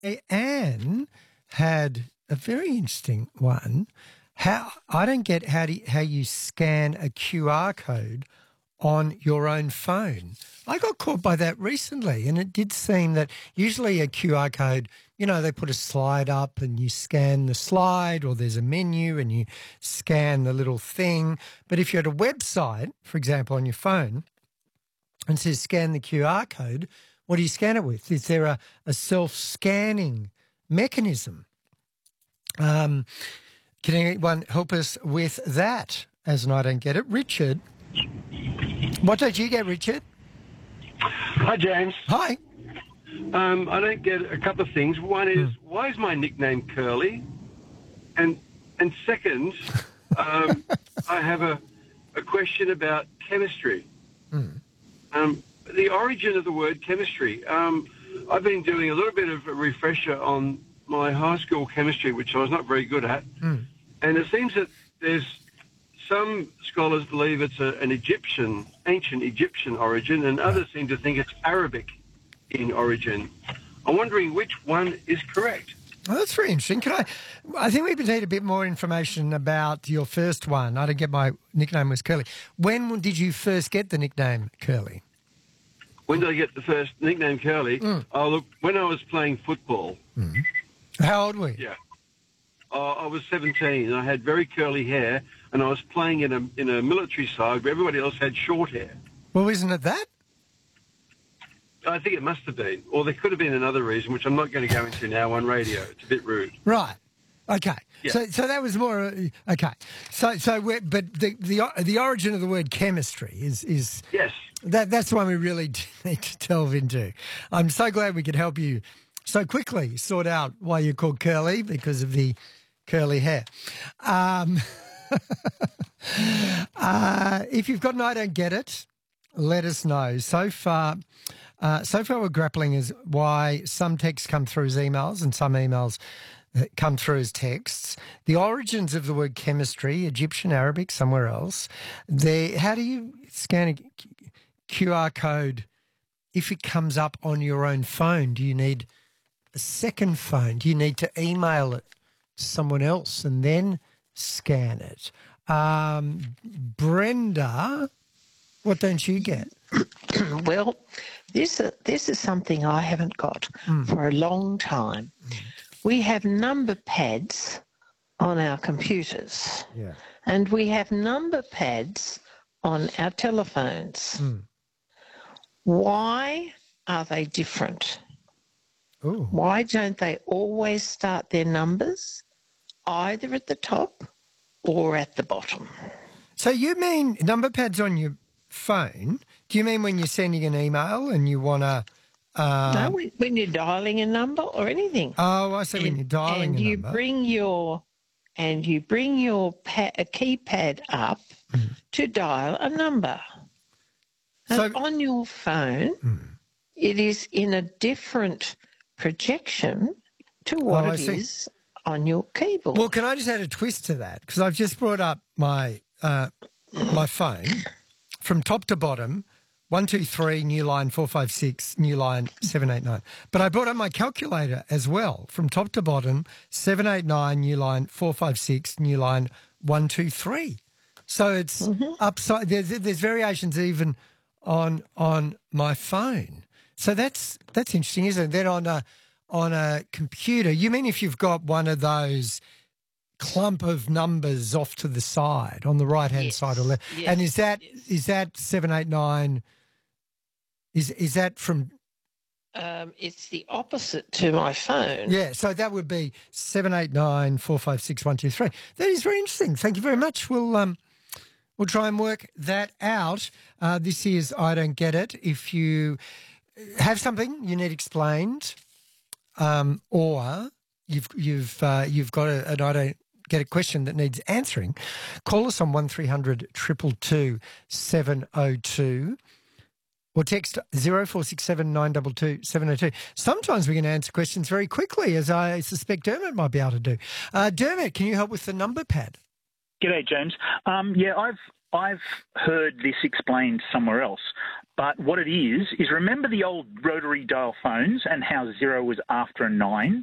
Anne had a very interesting one. How I don't get how you scan a QR code on your own phone. I got caught by that recently, and it did seem that usually a QR code, they put a slide up and you scan the slide, or there's a menu and you scan the little thing. But if you're at a website, for example, on your phone, and it says scan the QR code, what do you scan it with? Is there a self-scanning mechanism? Can anyone help us with that, as I don't get it? Richard, what don't you get, Richard? Hi, James. Hi. I don't get a couple of things. One is, why is my nickname Curly? And second, I have a question about chemistry. The origin of the word chemistry. I've been doing a little bit of a refresher on my high school chemistry, which I was not very good at. And it seems that there's some scholars believe it's an ancient Egyptian origin, and others seem to think it's Arabic in origin. I'm wondering which one is correct. Well, that's very interesting. I think we need a bit more information about your first one. I didn't get my nickname was Curly. When did you first get the nickname Curly? When did I get the first nickname Curly? Oh, look, when I was playing football. How old were you? Yeah. I was 17, and I had very curly hair, and I was playing in a military side where everybody else had short hair. Well, isn't it that? I think it must have been. Or there could have been another reason, which I'm not going to go into now on radio. It's a bit rude. Right. Okay. Yeah. So that was more okay. But the origin of the word chemistry is Yes. That's the one we really need to delve into. I'm so glad we could help you so quickly sort out why you're called Curly, because of the curly hair. If you've got an I don't get it, let us know. So far we're grappling as why some texts come through as emails and some emails come through as texts. The origins of the word chemistry, Egyptian, Arabic, somewhere else. How do you scan a QR code if it comes up on your own phone? Do you need a second phone? Do you need to email it to someone else and then scan it? Brenda, what don't you get? Well, this is something I haven't got for a long time. We have number pads on our computers, and we have number pads on our telephones. Why are they different? Ooh. Why don't they always start their numbers either at the top or at the bottom? So you mean number pads on your phone? Do you mean when you're sending an email and you want to... No, when you're dialing a number or anything. Oh, I see. When you're dialing a number. And you bring your a keypad up to dial a number. And on your phone, it is in a different projection to what it is on your keyboard. Well, can I just add a twist to that? Because I've just brought up my my phone from top to bottom, 123, new line 456, new line 789. But I brought up my calculator as well, from top to bottom, 789, new line 456, new line 123. So it's upside. There's variations even on my phone. So that's interesting, isn't it? Then on a computer, you mean if you've got one of those clump of numbers off to the side on the right hand side or left, and is that 789? Is that from? It's the opposite to my phone. Yeah, so that would be 789 456 123. That is very interesting. Thank you very much. We'll try and work that out. This is I Don't Get It. If you have something you need explained, or you've got an I Don't Get It question that needs answering, call us on 1300 222 702. Or text 0467 922 702. Sometimes we can answer questions very quickly, as I suspect Dermot might be able to do. Dermot, can you help with the number pad? G'day, James. I've heard this explained somewhere else, But what it is remember the old rotary dial phones and how 0 was after a 9?